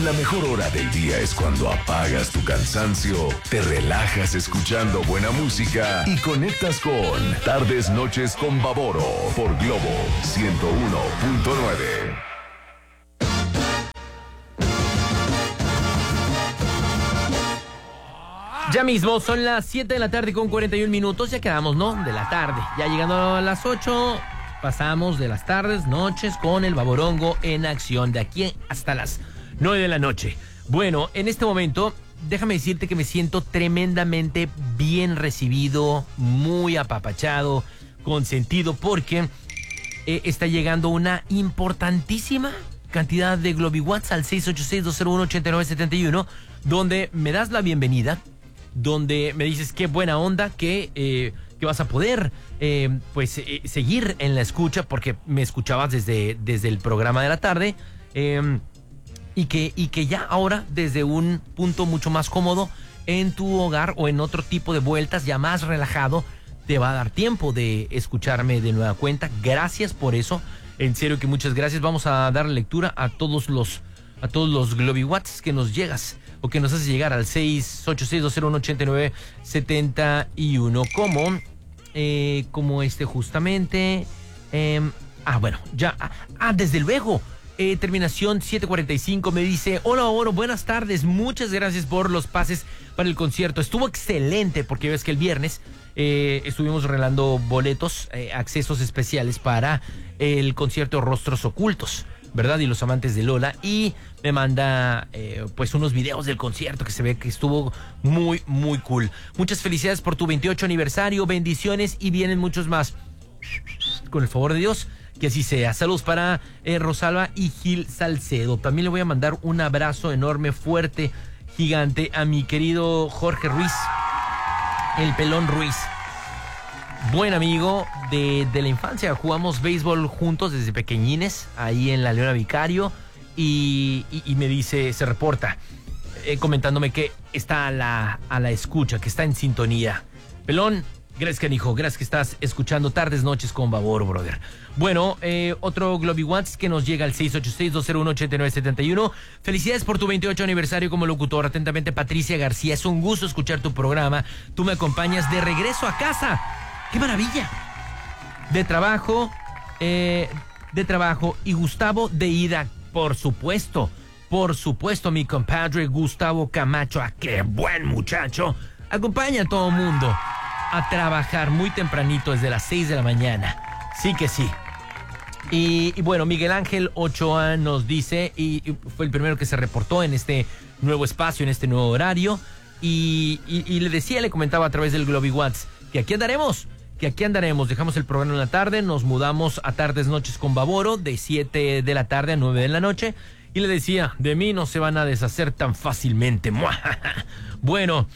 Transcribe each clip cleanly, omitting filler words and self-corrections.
La mejor hora del día es cuando apagas tu cansancio, te relajas escuchando buena música y conectas con Tardes Noches con Baboro por Globo 101.9. Ya mismo son las 7 de la tarde con 41 minutos, ya quedamos, ¿no? De la tarde. Ya llegando a las 8, pasamos de las tardes, noches con el Baborongo en acción, de aquí hasta las 9 de la noche. Bueno, en este momento, déjame decirte que me siento tremendamente bien recibido, muy apapachado, consentido, porque está llegando una importantísima cantidad de Globywatts al 686-201-8971, donde me das la bienvenida, donde me dices qué buena onda, que vas a poder seguir en la escucha, porque me escuchabas desde el programa de la tarde, y que ya ahora desde un punto mucho más cómodo en tu hogar o en otro tipo de vueltas ya más relajado, te va a dar tiempo de escucharme de nueva cuenta. Gracias por eso, en serio que muchas gracias. Vamos a dar lectura a todos los Globywatts que nos llegas o que nos haces llegar al 686-201-8971, como justamente. Bueno, ya. Desde luego. Terminación 745 me dice: hola, Oro, buenas tardes, muchas gracias por los pases para el concierto. Estuvo excelente, porque ves que el viernes estuvimos regalando boletos, accesos especiales para el concierto Rostros Ocultos, ¿verdad? Y los amantes de Lola. Y me manda unos videos del concierto que se ve que estuvo muy, muy cool. Muchas felicidades por tu 28 aniversario, bendiciones, y vienen muchos más. Con el favor de Dios, que así sea. Saludos para Rosalba y Gil Salcedo. También le voy a mandar un abrazo enorme, fuerte, gigante a mi querido Jorge Ruiz, el Pelón Ruiz. Buen amigo de la infancia. Jugamos béisbol juntos desde pequeñines, ahí en la Leona Vicario. Y me dice, se reporta, comentándome que está a la escucha, que está en sintonía. Pelón, gracias, canijo, gracias que estás escuchando Tardes Noches con Baboro, brother. Bueno, otro Globywatts que nos llega al 686-201-8971. Felicidades por tu 28 aniversario como locutor. Atentamente, Patricia García. Es un gusto escuchar tu programa. Tú me acompañas de regreso a casa. ¡Qué maravilla! De trabajo, y Gustavo de ida, por supuesto, mi compadre Gustavo Camacho. ¡Qué buen muchacho! Acompaña a todo mundo a trabajar muy tempranito, desde las 6 de la mañana. Sí que sí. Y bueno, Miguel Ángel Ochoa nos dice, y fue el primero que se reportó en este nuevo espacio, en este nuevo horario, y le comentaba a través del Globywatts que aquí andaremos. Dejamos el programa en la tarde, nos mudamos a Tardes Noches con Baboro de 7 de la tarde a 9 de la noche, y le decía, de mí no se van a deshacer tan fácilmente. Bueno,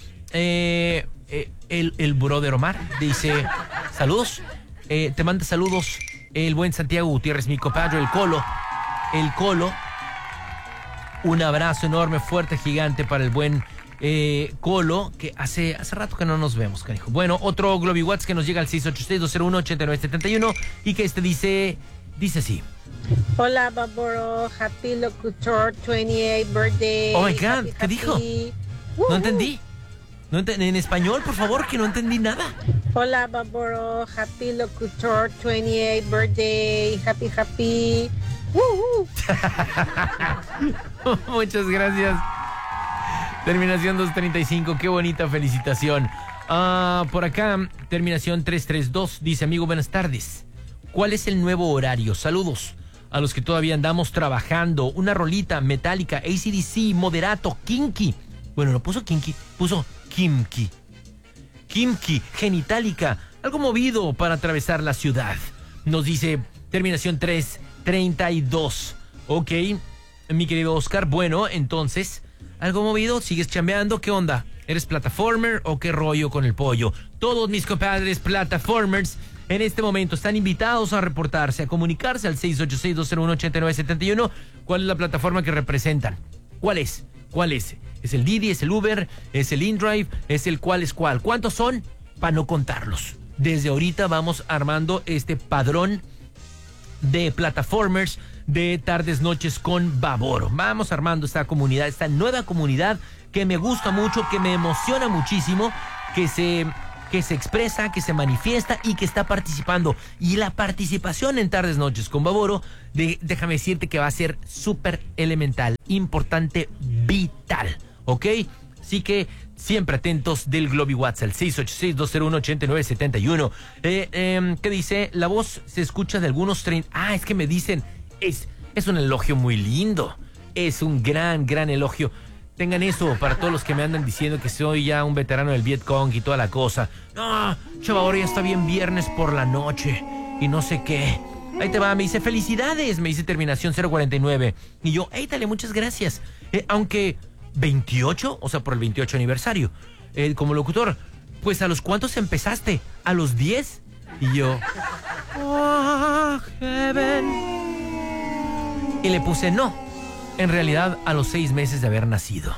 el brother Omar dice: saludos, te manda saludos el buen Santiago Gutiérrez, mi compadre, el Colo. Un abrazo enorme, fuerte, gigante para el buen Colo, que hace rato que no nos vemos, canijo. Bueno, otro Globywatts que nos llega al 686-201-8971 y que dice así: hola, Baboro, happy locutor 28 birthday. Oh my God, ¿qué dijo? No entendí. En español, por favor, que no entendí nada. Hola, Baboro, happy locutor 28 birthday, happy. Muchas gracias. Terminación 235, qué bonita felicitación. Por acá, terminación 332, dice: amigo, buenas tardes. ¿Cuál es el nuevo horario? Saludos a los que todavía andamos trabajando. Una rolita metálica, AC/DC, moderato, kinky. Bueno, no puso kinky, puso Kimki, genitalica, algo movido para atravesar la ciudad. Nos dice terminación 332. Ok, mi querido Oscar. Bueno, entonces, algo movido, sigues chambeando, ¿qué onda? ¿Eres plataformer o qué rollo con el pollo? Todos mis compadres plataformers en este momento están invitados a reportarse, a comunicarse al 686-201-8971. ¿Cuál es la plataforma que representan? ¿Cuál es? ¿Es el Didi? ¿Es el Uber? ¿Es el InDrive? ¿Es el cuál es cuál? ¿Cuántos son? Para no contarlos. Desde ahorita vamos armando este padrón de plataformers de Tardes Noches con Baboro. Vamos armando esta comunidad, esta nueva comunidad que me gusta mucho, que me emociona muchísimo, que se expresa, que se manifiesta y que está participando. Y la participación en Tardes Noches con Baboro, déjame decirte que va a ser súper elemental, importante, vital, ¿ok? Así que siempre atentos del Globi WhatsApp, el 686-201-8971. ¿Qué dice? La voz se escucha de algunos es que me dicen, es un elogio muy lindo, es un gran elogio. Tengan eso para todos los que me andan diciendo que soy ya un veterano del Vietcong y toda la cosa. No, chaval, ya está bien viernes por la noche y no sé qué. Ahí te va, me dice felicidades, me dice terminación 049. Y yo, dale, muchas gracias. Aunque 28, o sea, por el 28 aniversario. Como locutor, pues ¿a los cuántos empezaste? ¿A los 10? Y yo, heaven. Y le puse no. En realidad, a los 6 meses de haber nacido.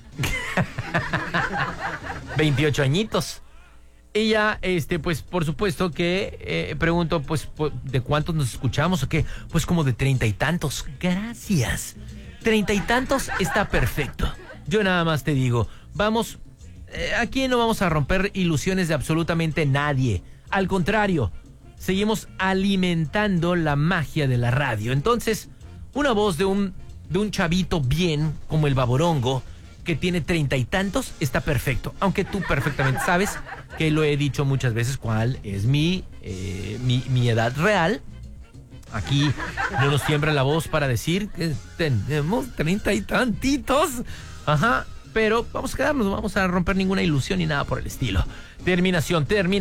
28 añitos. Y ya, pues, por supuesto que pregunto, pues, ¿de cuántos nos escuchamos o qué? Pues como de 30 y tantos. Gracias. 30 y tantos está perfecto. Yo nada más te digo, vamos, aquí no vamos a romper ilusiones de absolutamente nadie. Al contrario, seguimos alimentando la magia de la radio. Entonces, una voz de un chavito bien como el Baborongo, que tiene 30 y tantos, está perfecto. Aunque tú perfectamente sabes que lo he dicho muchas veces cuál es mi edad real. Aquí no nos tiembla la voz para decir que tenemos 30 y tantitos. Ajá, pero vamos a quedarnos, no vamos a romper ninguna ilusión ni nada por el estilo. Terminación.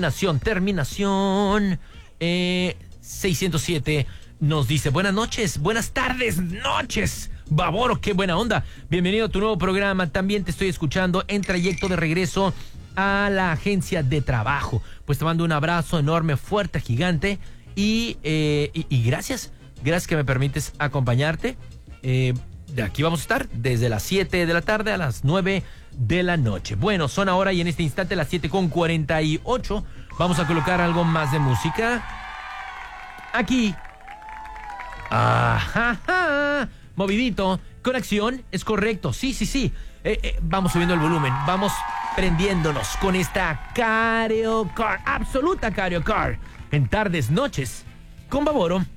607 nos dice, buenas noches, buenas tardes, noches. Baboro, qué buena onda. Bienvenido a tu nuevo programa. También te estoy escuchando en trayecto de regreso a la agencia de trabajo. Pues te mando un abrazo enorme, fuerte, gigante. Y gracias que me permites acompañarte. De aquí vamos a estar desde las 7 de la tarde a las 9 de la noche. Bueno, son ahora y en este instante las 7:48. Vamos a colocar algo más de música. Aquí. Ajá. Movidito, con acción, es correcto, sí. Vamos subiendo el volumen, vamos prendiéndonos con esta Careo Car, absoluta Careo Car, en Tardes Noches con Baboro.